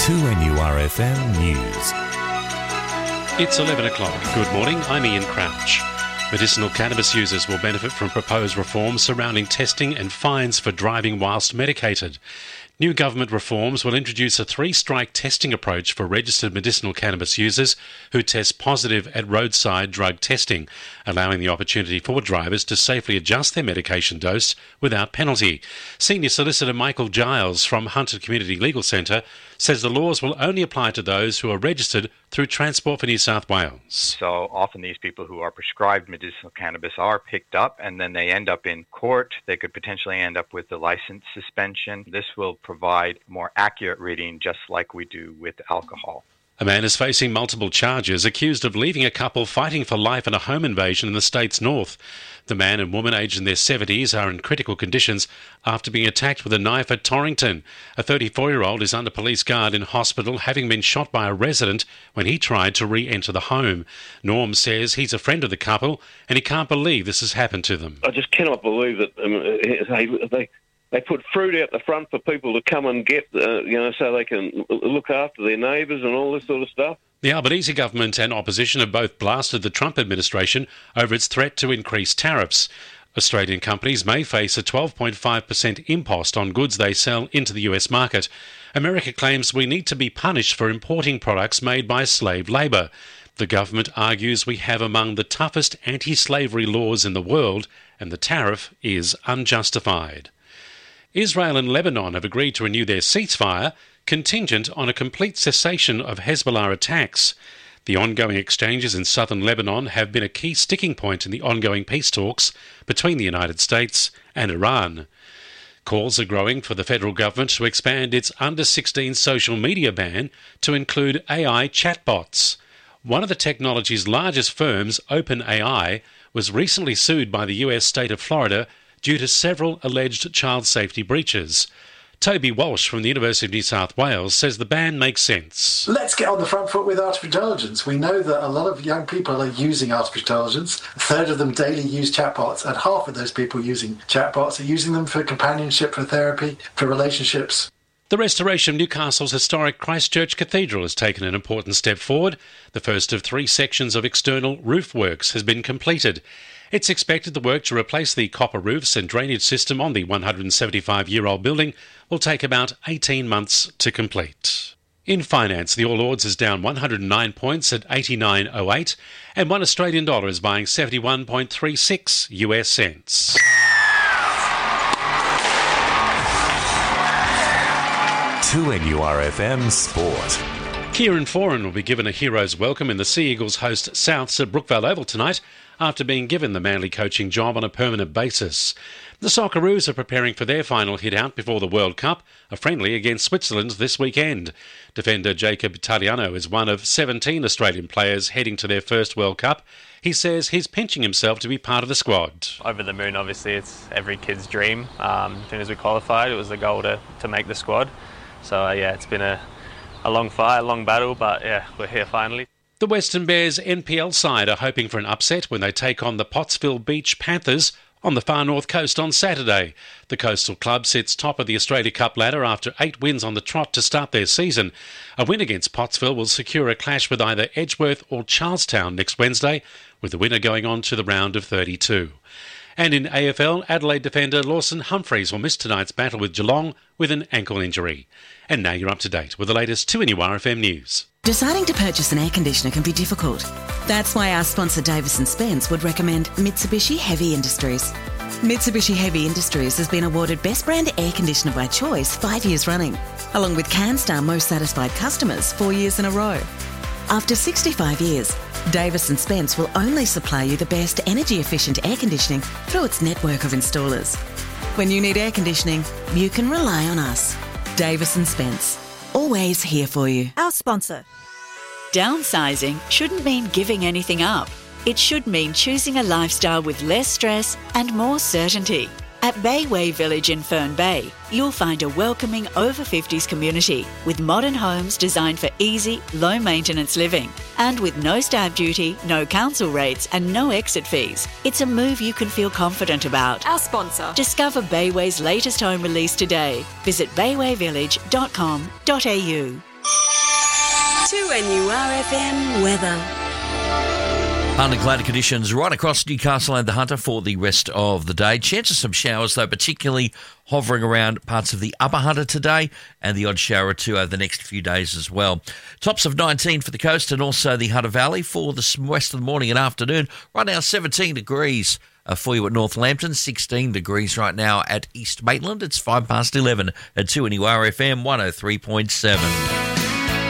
2NURFM News. It's 11 o'clock. Good morning, I'm Ian Crouch. Medicinal cannabis users will benefit from proposed reforms surrounding testing and fines for driving whilst medicated. New government reforms will introduce a three-strike testing approach for registered medicinal cannabis users who test positive at roadside drug testing, allowing the opportunity for drivers to safely adjust their medication dose without penalty. Senior Solicitor Michael Giles from Hunter Community Legal Centre says the laws will only apply to those who are registered through Transport for New South Wales. So often these people who are prescribed medicinal cannabis are picked up and then they end up in court. They could potentially end up with the license suspension. This will provide more accurate reading just like we do with alcohol. A man is facing multiple charges, accused of leaving a couple fighting for life in a home invasion in the state's north. The man and woman aged in their 70s are in critical conditions after being attacked with a knife at Torrington. A 34-year-old is under police guard in hospital, having been shot by a resident when he tried to re-enter the home. Norm says he's a friend of the couple and he can't believe this has happened to them. I just cannot believe that they put fruit out the front for people to come and get, so they can look after their neighbours and all this sort of stuff. The Albanese government and opposition have both blasted the Trump administration over its threat to increase tariffs. Australian companies may face a 12.5% impost on goods they sell into the US market. America claims we need to be punished for importing products made by slave labour. The government argues we have among the toughest anti-slavery laws in the world and the tariff is unjustified. Israel and Lebanon have agreed to renew their ceasefire, contingent on a complete cessation of Hezbollah attacks. The ongoing exchanges in southern Lebanon have been a key sticking point in the ongoing peace talks between the United States and Iran. Calls are growing for the federal government to expand its under-16 social media ban to include AI chatbots. One of the technology's largest firms, OpenAI, was recently sued by the US state of Florida due to several alleged child safety breaches. Toby Walsh from the University of New South Wales says the ban makes sense. Let's get on the front foot with artificial intelligence. We know that a lot of young people are using artificial intelligence. A third of them daily use chatbots, and half of those people using chatbots are using them for companionship, for therapy, for relationships. The restoration of Newcastle's historic Christchurch Cathedral has taken an important step forward. The first of 3 sections of external roof works has been completed. It's expected the work to replace the copper roofs and drainage system on the 175-year-old building will take about 18 months to complete. In finance, the All Ords is down 109 points at 89.08 and $1 Australian dollar is buying 71.36 US cents. To NURFM Sport. Kieran Foran will be given a hero's welcome in the Sea Eagles host Souths at Brookvale Oval tonight after being given the Manly coaching job on a permanent basis. The Socceroos are preparing for their final hit-out before the World Cup, a friendly against Switzerland this weekend. Defender Jacob Italiano is one of 17 Australian players heading to their first World Cup. He says he's pinching himself to be part of the squad. Over the moon, obviously, it's every kid's dream. As soon as we qualified, it was the goal to make the squad. So, it's been a long fight, a long battle, but, we're here finally. The Western Bears NPL side are hoping for an upset when they take on the Pottsville Beach Panthers on the far north coast on Saturday. The coastal club sits top of the Australia Cup ladder after 8 wins on the trot to start their season. A win against Pottsville will secure a clash with either Edgeworth or Charlestown next Wednesday, with the winner going on to the round of 32. And in AFL, Adelaide defender Lawson Humphreys will miss tonight's battle with Geelong with an ankle injury. And now you're up to date with the latest 2NURFM news. Deciding to purchase an air conditioner can be difficult. That's why our sponsor Davis & Spence would recommend Mitsubishi Heavy Industries. Mitsubishi Heavy Industries has been awarded Best Brand Air Conditioner by Choice 5 years running, along with CanStar Most Satisfied Customers 4 years in a row. After 65 years, Davis & Spence will only supply you the best energy-efficient air conditioning through its network of installers. When you need air conditioning, you can rely on us. Davis & Spence. Always here for you. Our sponsor. Downsizing shouldn't mean giving anything up. It should mean choosing a lifestyle with less stress and more certainty. At Bayway Village in Fern Bay, you'll find a welcoming over-50s community with modern homes designed for easy, low-maintenance living. And with no stamp duty, no council rates and no exit fees, it's a move you can feel confident about. Our sponsor. Discover Bayway's latest home release today. Visit baywayvillage.com.au. 2NURFM weather. Partly cloudy conditions right across Newcastle and the Hunter for the rest of the day. Chance of some showers, though, particularly hovering around parts of the upper Hunter today, and the odd shower or two over the next few days as well. Tops of 19 for the coast and also the Hunter Valley for the rest of the morning and afternoon. Right now, 17 degrees for you at North Lambton, 16 degrees right now at East Maitland. It's 11:05 at 2NURFM 103.7.